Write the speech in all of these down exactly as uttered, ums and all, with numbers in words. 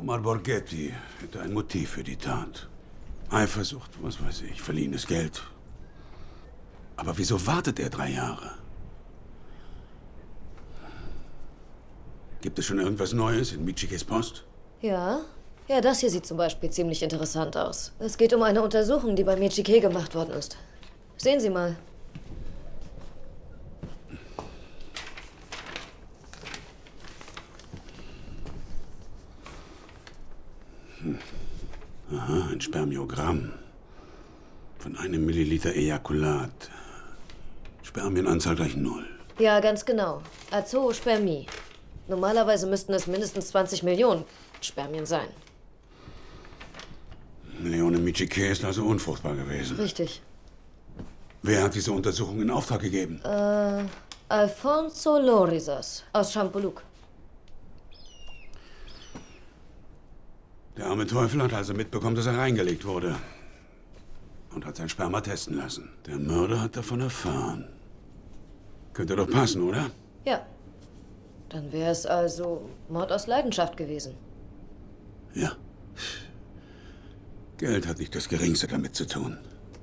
Omar Borghetti hätte ein Motiv für die Tat. Eifersucht, was weiß ich, verliehenes Geld. Aber wieso wartet er drei Jahre? Gibt es schon irgendwas Neues in Michikes Post? Ja. Ja, das hier sieht zum Beispiel ziemlich interessant aus. Es geht um eine Untersuchung, die bei Michike gemacht worden ist. Sehen Sie mal. Hm. Aha, ein Spermiogramm. Von einem Milliliter Ejakulat. Spermienanzahl gleich null. Ja, ganz genau. Azoospermie. Normalerweise müssten es mindestens zwanzig Millionen Spermien sein. Leone Michike ist also unfruchtbar gewesen. Richtig. Wer hat diese Untersuchung in Auftrag gegeben? Äh, Alfonso Lorizas aus Champoluk. Der arme Teufel hat also mitbekommen, dass er reingelegt wurde. Und hat sein Sperma testen lassen. Der Mörder hat davon erfahren. Könnte doch passen, oder? Ja. Dann wäre es also Mord aus Leidenschaft gewesen. Ja. Geld hat nicht das Geringste damit zu tun.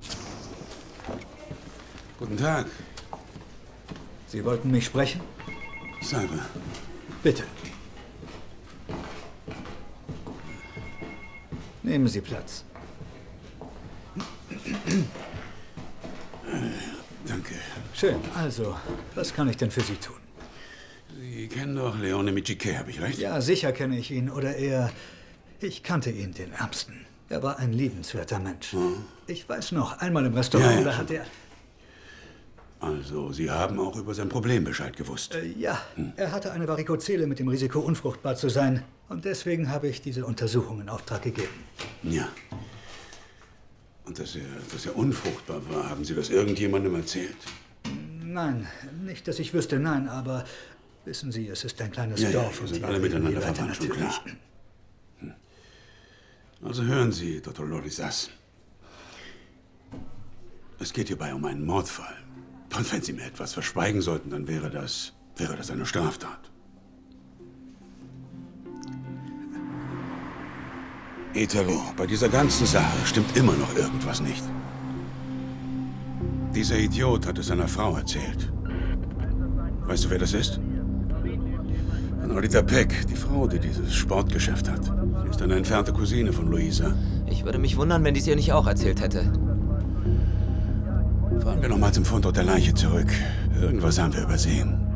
Guten Tag. Sie wollten mich sprechen? Salve. Bitte. Nehmen Sie Platz. Äh, danke. Schön. Also, was kann ich denn für Sie tun? Sie kennen doch Leone Michike, habe ich recht? Ja, sicher kenne ich ihn. Oder eher, ich kannte ihn, den Ärmsten. Er war ein liebenswerter Mensch. Hm. Ich weiß noch, einmal im Restaurant, ja, ja, da hat er... Also, Sie haben auch über sein Problem Bescheid gewusst? Äh, ja, hm. Er hatte eine Varikozele mit dem Risiko, unfruchtbar zu sein. Und deswegen habe ich diese Untersuchung in Auftrag gegeben. Ja. Und dass er, dass er unfruchtbar war, haben Sie das irgendjemandem erzählt? Nein, nicht, dass ich wüsste, nein, aber wissen Sie, es ist ein kleines ja, Dorf. Ja, wir und sind alle miteinander verwandt, schon klar. Hm. Also hören Sie, Doktor Lorizas. Es geht hierbei um einen Mordfall. Und wenn Sie mir etwas verschweigen sollten, dann wäre das, wäre das eine Straftat. Italo, bei dieser ganzen Sache stimmt immer noch irgendwas nicht. Dieser Idiot hat es seiner Frau erzählt. Weißt du, wer das ist? Norita Peck, die Frau, die dieses Sportgeschäft hat. Sie ist eine entfernte Cousine von Luisa. Ich würde mich wundern, wenn die es ihr nicht auch erzählt hätte. Fahren wir noch mal zum Fundort der Leiche zurück. Irgendwas haben wir übersehen.